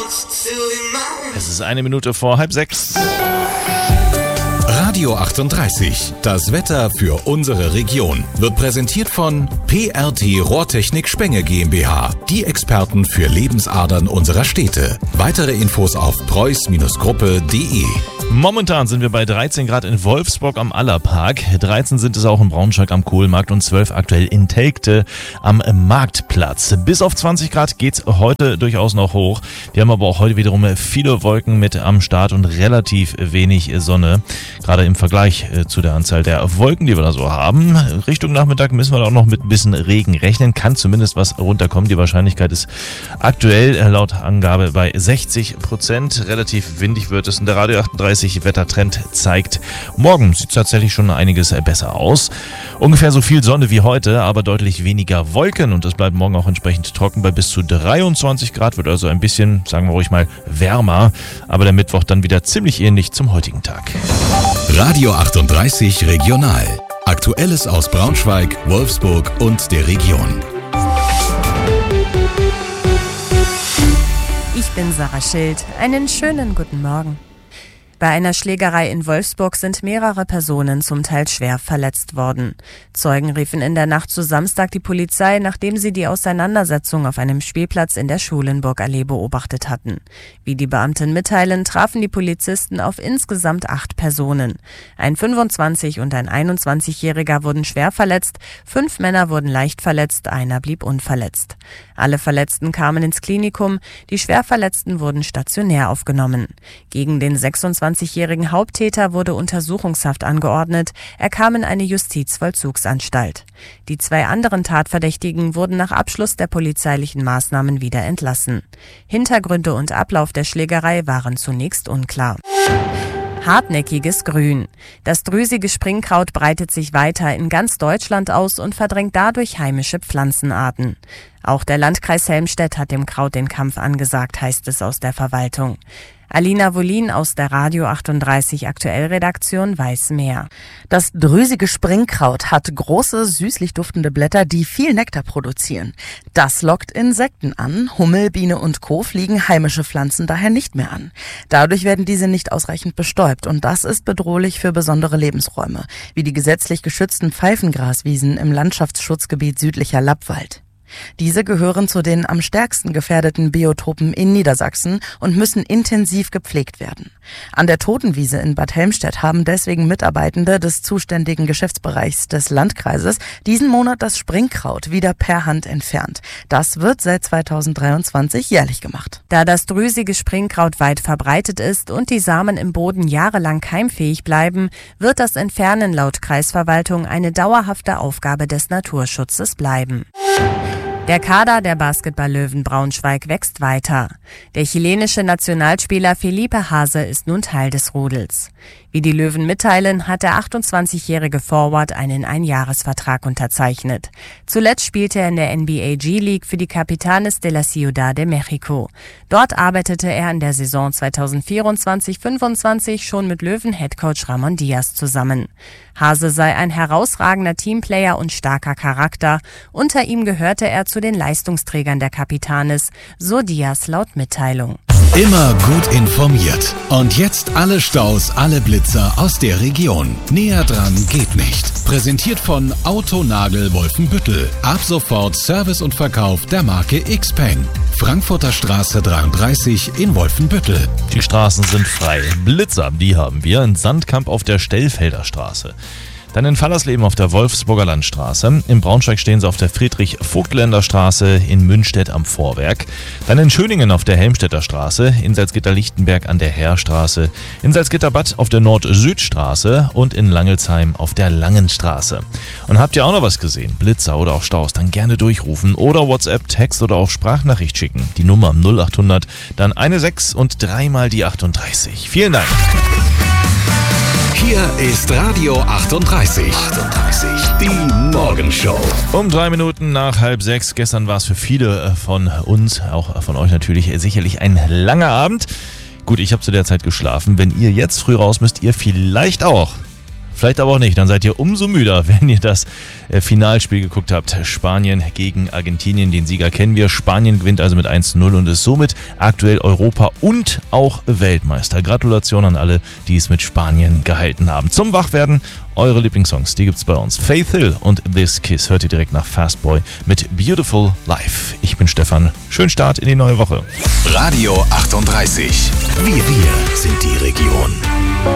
Es ist 1:05. Radio 38, das Wetter für unsere Region, wird präsentiert von PRT Rohrtechnik Spenge GmbH, die Experten für Lebensadern unserer Städte. Weitere Infos auf preuß-gruppe.de. Momentan sind wir bei 13 Grad in Wolfsburg am Allerpark, 13 sind es auch in Braunschweig am Kohlmarkt und 12 aktuell in Telgte am Marktplatz. Bis auf 20 Grad geht's heute durchaus noch hoch. Wir haben aber auch heute wiederum viele Wolken mit am Start und relativ wenig Sonne. Gerade im Vergleich zu der Anzahl der Wolken, die wir da so haben. Richtung Nachmittag müssen wir auch noch mit ein bisschen Regen rechnen. Kann zumindest was runterkommen. Die Wahrscheinlichkeit ist aktuell laut Angabe bei 60%. Relativ windig wird es. In der Radio 38 Wettertrend zeigt, morgen sieht es tatsächlich schon einiges besser aus. Ungefähr so viel Sonne wie heute, aber deutlich weniger Wolken. Und es bleibt morgen auch entsprechend trocken bei bis zu 23 Grad. Wird also ein bisschen, sagen wir ruhig mal, wärmer. Aber der Mittwoch dann wieder ziemlich ähnlich zum heutigen Tag. Radio 38 Regional. Aktuelles aus Braunschweig, Wolfsburg und der Region. Ich bin Sarah Schild. Einen schönen guten Morgen. Bei einer Schlägerei in Wolfsburg sind mehrere Personen zum Teil schwer verletzt worden. Zeugen riefen in der Nacht zu Samstag die Polizei, nachdem sie die Auseinandersetzung auf einem Spielplatz in der Schulenburgallee beobachtet hatten. Wie die Beamten mitteilen, trafen die Polizisten auf insgesamt 8 Personen. Ein 25- und ein 21-Jähriger wurden schwer verletzt, 5 Männer wurden leicht verletzt, einer blieb unverletzt. Alle Verletzten kamen ins Klinikum, die Schwerverletzten wurden stationär aufgenommen. Gegen den 26-jährigen Haupttäter wurde Untersuchungshaft angeordnet, er kam in eine Justizvollzugsanstalt. Die 2 anderen Tatverdächtigen wurden nach Abschluss der polizeilichen Maßnahmen wieder entlassen. Hintergründe und Ablauf der Schlägerei waren zunächst unklar. Hartnäckiges Grün. Das drüsige Springkraut breitet sich weiter in ganz Deutschland aus und verdrängt dadurch heimische Pflanzenarten. Auch der Landkreis Helmstedt hat dem Kraut den Kampf angesagt, heißt es aus der Verwaltung. Alina Wolin aus der Radio 38 Aktuellredaktion weiß mehr. Das drüsige Springkraut hat große, süßlich duftende Blätter, die viel Nektar produzieren. Das lockt Insekten an. Hummel, Biene und Co. fliegen heimische Pflanzen daher nicht mehr an. Dadurch werden diese nicht ausreichend bestäubt und das ist bedrohlich für besondere Lebensräume, wie die gesetzlich geschützten Pfeifengraswiesen im Landschaftsschutzgebiet Südlicher Lappwald. Diese gehören zu den am stärksten gefährdeten Biotopen in Niedersachsen und müssen intensiv gepflegt werden. An der Totenwiese in Bad Helmstedt haben deswegen Mitarbeitende des zuständigen Geschäftsbereichs des Landkreises diesen Monat das Springkraut wieder per Hand entfernt. Das wird seit 2023 jährlich gemacht. Da das drüsige Springkraut weit verbreitet ist und die Samen im Boden jahrelang keimfähig bleiben, wird das Entfernen laut Kreisverwaltung eine dauerhafte Aufgabe des Naturschutzes bleiben. Der Kader der Basketball-Löwen Braunschweig wächst weiter. Der chilenische Nationalspieler Felipe Hase ist nun Teil des Rudels. Wie die Löwen mitteilen, hat der 28-jährige Forward einen Einjahresvertrag unterzeichnet. Zuletzt spielte er in der NBA G-League für die Capitanes de la Ciudad de México. Dort arbeitete er in der Saison 2024-25 schon mit Löwen-Headcoach Ramon Diaz zusammen. Hase sei ein herausragender Teamplayer und starker Charakter. Unter ihm gehörte er zu den Leistungsträgern der Capitanes, so Diaz laut Mitteilung. Immer gut informiert. Und jetzt alle Staus, alle Blitzer aus der Region. Näher dran geht nicht. Präsentiert von Autonagel Wolfenbüttel. Ab sofort Service und Verkauf der Marke Xpeng. Frankfurter Straße 33 in Wolfenbüttel. Die Straßen sind frei. Blitzer, die haben wir in Sandkamp auf der Stellfelder Straße. Dann in Fallersleben auf der Wolfsburger Landstraße. In Braunschweig stehen sie auf der Friedrich-Vogtländer Straße, in Münstedt am Vorwerk. Dann in Schöningen auf der Helmstedter Straße, in Salzgitter-Lichtenberg an der Heerstraße, in Salzgitter-Bad auf der Nord-Süd-Straße und in Langelsheim auf der Langenstraße. Und habt ihr auch noch was gesehen? Blitzer oder auch Staus? Dann gerne durchrufen oder WhatsApp, Text oder auch Sprachnachricht schicken. Die Nummer 0800, dann 16 und 3 mal die 38. Vielen Dank. Hier ist Radio 38. Die Morgenshow. Um 3 Minuten nach 5:30. Gestern war es für viele von uns, auch von euch natürlich, sicherlich ein langer Abend. Gut, ich habe zu der Zeit geschlafen. Wenn ihr jetzt früh raus müsst, ihr vielleicht auch. vielleicht aber auch nicht. Dann seid ihr umso müder, wenn ihr das Finalspiel geguckt habt. Spanien gegen Argentinien. Den Sieger kennen wir. Spanien gewinnt also mit 1:0 und ist somit aktuell Europa- und auch Weltmeister. Gratulation an alle, die es mit Spanien gehalten haben. Zum Wachwerden, eure Lieblingssongs, die gibt's bei uns. Faith Hill und This Kiss hört ihr direkt nach Fastboy mit Beautiful Life. Ich bin Stefan. Schönen Start in die neue Woche. Radio 38. Wir sind die Region.